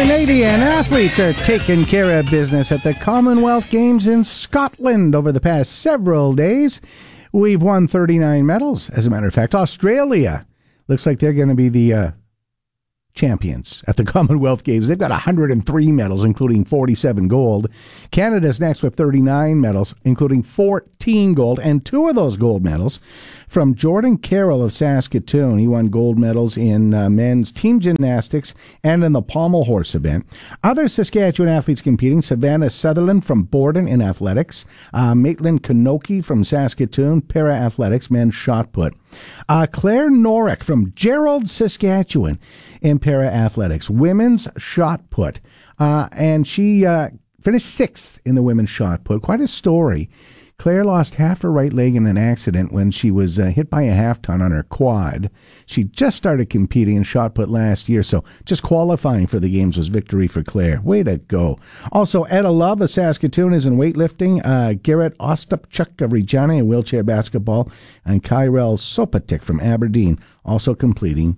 Canadian athletes are taking care of business at the Commonwealth Games in Scotland over the past several days. We've won 39 medals. As a matter of fact, Australia looks like they're going to be the champions at the Commonwealth Games. They've got 103 medals, including 47 gold. Canada's next with 39 medals, including 14 gold, and 2 of those gold medals from Jordan Carroll of Saskatoon. He won gold medals in men's team gymnastics and in the pommel horse event. Other Saskatchewan athletes competing: Savannah Sutherland from Borden in athletics, Maitland Kanoki from Saskatoon, para-athletics, men's shot put. Claire Norick from Gerald, Saskatchewan in para-athletics, women's shot put. And she finished 6th in the women's shot put. Quite a story. Claire lost half her right leg in an accident when she was hit by a half-ton on her quad. She just started competing in shot put last year, so just qualifying for the games was victory for Claire. Way to go. Also, Etta Love of Saskatoon is in weightlifting. Garrett Ostapchuk of Regina in wheelchair basketball. And Kyrell Sopatik from Aberdeen also competing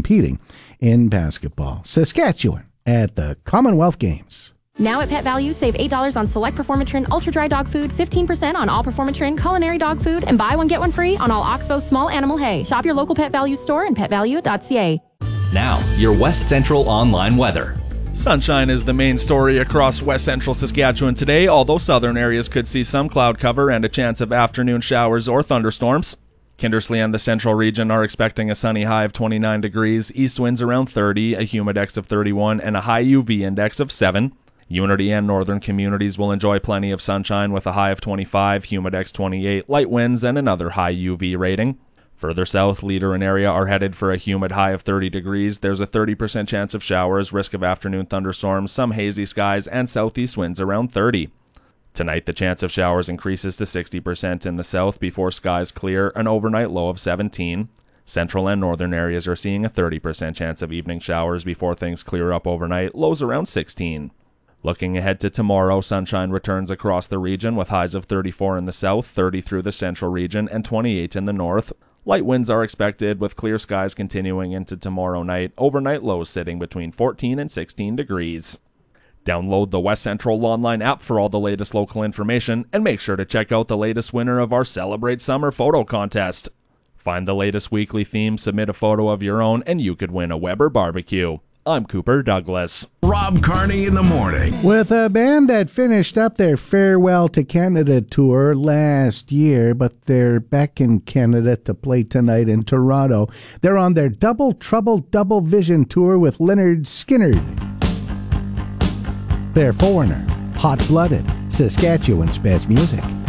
in basketball. Saskatchewan at the Commonwealth Games. Now at Pet Value, save $8 on select Performatrin Ultra Dry Dog Food, 15% on all Performatrin Culinary Dog Food, and buy one get one free on all Oxbow Small Animal Hay. Shop your local Pet Value store and petvalue.ca. Now, your West Central online weather. Sunshine is the main story across West Central Saskatchewan today, although southern areas could see some cloud cover and a chance of afternoon showers or thunderstorms. Kindersley and the central region are expecting a sunny high of 29 degrees, east winds around 30, a humidex of 31, and a high UV index of 7. Unity and northern communities will enjoy plenty of sunshine with a high of 25, humidex 28, light winds, and another high UV rating. Further south, Leader and area are headed for a humid high of 30 degrees. There's a 30% chance of showers, risk of afternoon thunderstorms, some hazy skies, and southeast winds around 30. Tonight, the chance of showers increases to 60% in the south before skies clear, an overnight low of 17. Central and northern areas are seeing a 30% chance of evening showers before things clear up overnight, lows around 16. Looking ahead to tomorrow, sunshine returns across the region with highs of 34 in the south, 30 through the central region, and 28 in the north. Light winds are expected with clear skies continuing into tomorrow night, overnight lows sitting between 14 and 16 degrees. Download the West Central online app for all the latest local information, and make sure to check out the latest winner of our Celebrate Summer photo contest. Find the latest weekly theme, submit a photo of your own, and you could win a Weber barbecue. I'm Cooper Douglas. Rob Carney in the morning. With a band that finished up their Farewell to Canada tour last year, but they're back in Canada to play tonight in Toronto. They're on their Double Trouble Double Vision tour with Leonard Skinner. They're Foreigner, Hot Blooded, Saskatchewan's best music.